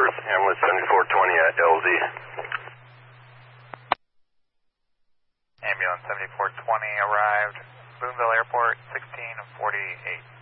First, ambulance 7420 at LZ. Ambulance 7420 arrived, Boonville Airport, 1648.